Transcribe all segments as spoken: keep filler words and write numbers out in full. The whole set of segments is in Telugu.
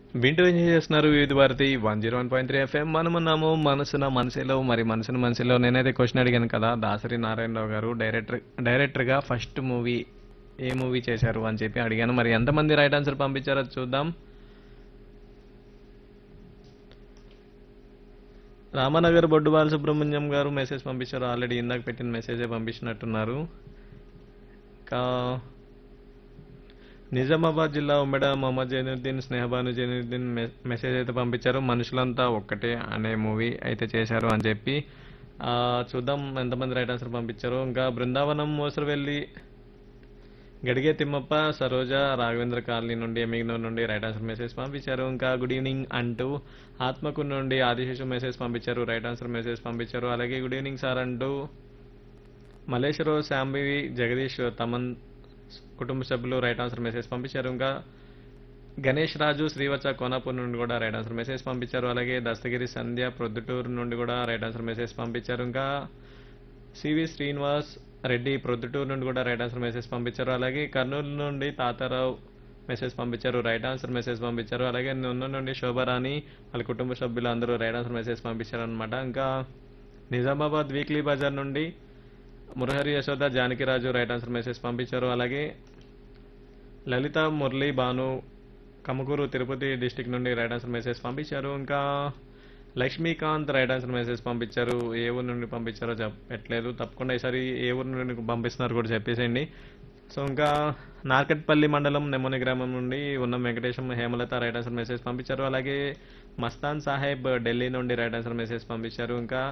వింటూ ఎంజాయ్ చేస్తున్నారు వివిధ Bharati one zero one point three FM. మనమున్నాము మనసున మనసులో. మరి మనసున మనసులో నేనైతే క్వశ్చన్ అడిగాను కదా, దాసరి నారాయణరావు గారు డైరెక్టర్ డైరెక్టర్గా ఫస్ట్ మూవీ ఏ మూవీ చేశారు అని చెప్పి అడిగాను. మరి ఎంతమంది రైట్ ఆన్సర్ పంపించారో చూద్దాం. రామానగర్ బొడ్డు బాలసుబ్రహ్మణ్యం గారు మెసేజ్ పంపించారు. ఆల్రెడీ ఇందాక పెట్టిన మెసేజే పంపించినట్టున్నారు. ఇంకా నిజామాబాద్ జిల్లా ఉమ్మడ మొహమ్మద్ జైనుద్దీన్ స్నేహబాను జైనుద్దీన్ మె- మెసేజ్ అయితే పంపించారు. మనుషులంతా ఒక్కటే అనే మూవీ అయితే చేశారు అని చెప్పి. ఆ, చూద్దాం ఎంతమంది రైట్ ఆన్సర్ పంపించారు. ఇంకా బృందావనం మోసరవెల్లి గడిగే తిమ్మప్ప సరోజ రాఘవేంద్ర కాలనీ నుండి ఎమిగ్నూర్ నుండి రైట్ ఆన్సర్ మెసేజ్ పంపించారు. ఇంకా గుడ్ ఈవినింగ్ అంటూ ఆత్మకు నుండి ఆదిశేషు మెసేజ్ పంపించారు. రైట్ ఆన్సర్ మెసేజ్ పంపించారు. అలాగే గుడ్ ఈవినింగ్ సార్ అంటూ మల్లేశ్వరరావు శాంబివి జగదీష్ తమన్ కుటుంబ సభ్యులు రైట్ ఆన్సర్ మెసేజ్ పంపించారు. ఇంకా గణేష్ రాజు శ్రీవత్స కోనాపూర్ నుండి కూడా రైట్ ఆన్సర్ మెసేజ్ పంపించారు. అలాగే దస్తగిరి సంధ్య ప్రొద్దుటూరు నుండి కూడా రైట్ ఆన్సర్ మెసేజ్ పంపించారు. ఇంకా సివి శ్రీనివాస్ రెడ్డి ప్రొద్దుటూరు నుండి కూడా రైట్ ఆన్సర్ మెసేజ్ పంపించారు. అలాగే కర్నూలు నుండి తాతారావు మెసేజ్ పంపించారు. రైట్ ఆన్సర్ మెసేజ్ పంపించారు. అలాగే నున్న నుండి శోభరాణి వాళ్ళ కుటుంబ సభ్యులు అందరూ రైట్ ఆన్సర్ మెసేజ్ పంపించారు అనమాట. ఇంకా నిజామాబాద్ వీక్లీ బజార్ నుండి Murahari Yashoda Janakiraju right answer message పంపించారు. అలాగే లలిత మురళి భాను కమకూరు తిరుపతి డిస్టిక్ నుండి రైట్ ఆన్సర్ మెసేజ్ పంపించారు. ఇంకా లక్ష్మీకాంత్ రైట్ ఆన్సర్ మెసేజ్ పంపించారు. ఏ ఊరు నుండి పంపించారో చెప్పట్లేదు. తప్పకుండా ఈసారి ఏ ఊరు నుండి పంపిస్తున్నారు కూడా చెప్పేసేయండి. సో ఇంకా నార్కట్పల్లి మండలం నెమ్మని గ్రామం నుండి ఉన్న Venkatesham Hemalatha right answer message పంపించారు. అలాగే మస్తాన్ సాహెబ్ ఢిల్లీ నుండి రైట్ ఆన్సర్ మెసేజ్ పంపించారు. ఇంకా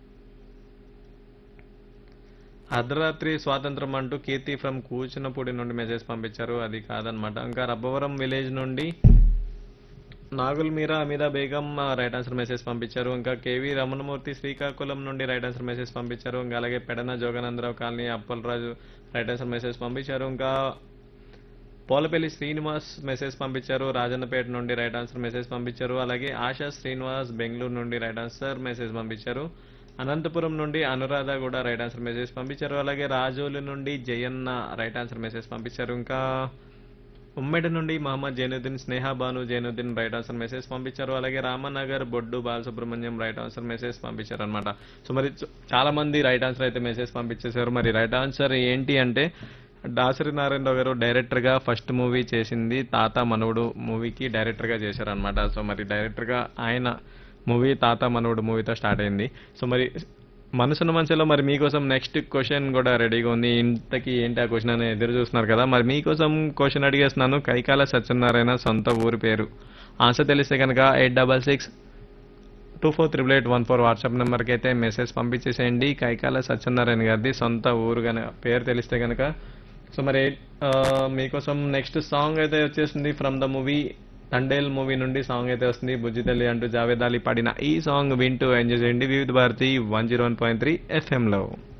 అర్ధరాత్రి స్వాతంత్రం అంటూ కీర్తి ఫ్రమ్ కూచినపూడి నుండి మెసేజ్ పంపించారు. అది కాదనమాట. ఇంకా రబ్బవరం విలేజ్ నుండి నాగుల్ మీరా Ameeda Begum right answer message పంపించారు. ఇంకా కేవీ రమణమూర్తి శ్రీకాకుళం నుండి రైట్ ఆన్సర్ మెసేజ్ పంపించారు. ఇంకా అలాగే Pedana Jogananda Rao colony Appalaraju right answer message పంపించారు. ఇంకా పోలపల్లి శ్రీనివాస్ మెసేజ్ పంపించారు. రాజన్నపేట నుండి రైట్ ఆన్సర్ మెసేజ్ పంపించారు. అలాగే ఆశా శ్రీనివాస్ బెంగళూరు నుండి రైట్ ఆన్సర్ మెసేజ్ పంపించారు. అనంతపురం నుండి అనురాధ కూడా రైట్ ఆన్సర్ మెసేజ్ పంపించారు. అలాగే రాజోలు నుండి జయన్న రైట్ ఆన్సర్ మెసేజ్ పంపించారు. ఇంకా ఉమ్మడి నుండి మహమ్మద్ జైనుద్దీన్ స్నేహ Banu Zainuddin right answer message పంపించారు. అలాగే రామనగర్ బొడ్డు బాలసుబ్రహ్మణ్యం రైట్ ఆన్సర్ మెసేజ్ పంపించారు అనమాట. సో మరి చ- చాలా మంది రైట్ ఆన్సర్ అయితే మెసేజ్ పంపించేశారు. మరి రైట్ ఆన్సర్ ఏంటి అంటే దాసరి నారాయణరావు గారు డైరెక్టర్ గా ఫస్ట్ మూవీ చేసింది తాత మనవుడు మూవీకి డైరెక్టర్ గా చేశారనమాట. సో మరి డైరెక్టర్ గా ఆయన మూవీ తాత మనవుడు మూవీతో స్టార్ట్ అయింది. సో మరి మనసున్న మనసులో మరి మీకోసం నెక్స్ట్ క్వశ్చన్ కూడా రెడీగా ఉంది. ఇంతకీ ఏంటి ఆ క్వశ్చన్ అని ఎదురు చూస్తున్నారు కదా. మరి మీకోసం క్వశ్చన్ అడిగేస్తున్నాను. కైకాల సత్యనారాయణ సొంత ఊరి పేరు ఆన్సర్ తెలిస్తే కనుక eight double six two four triple eight one four WhatsApp నెంబర్కి అయితే మెసేజ్ పంపించేసేయండి. కైకాల సత్యనారాయణ గారిది సొంత ఊరు కనుక పేరు తెలిస్తే కనుక. సో మరి ఆ, మీకోసం నెక్స్ట్ సాంగ్ అయితే వచ్చేసింది from the movie Thandel movie నుండి సాంగ్ అయితే వస్తుంది. బుజ్జి తల్లి అంటూ జావేద్ అలీ పాడిన ఈ సాంగ్ వింటూ ఎంజాయ్ చేయండి వివిధ Bharati one zero one point three ఎఫ్ఎంలో.